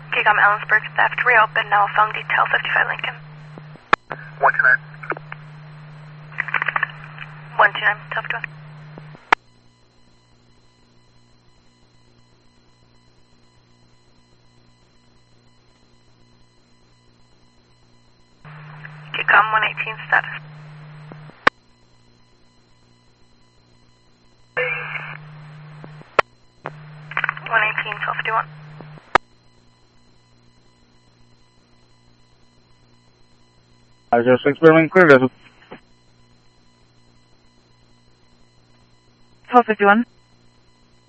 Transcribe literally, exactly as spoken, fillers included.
Gigom Ellensburg theft reopened, now phone detail fifty-five Lincoln. one two nine. one two nine, tough to one. Gigom one eighteen status. one eighteen, twelve fifty-one. five zero six Berlin, clear vessel. twelve fifty-one.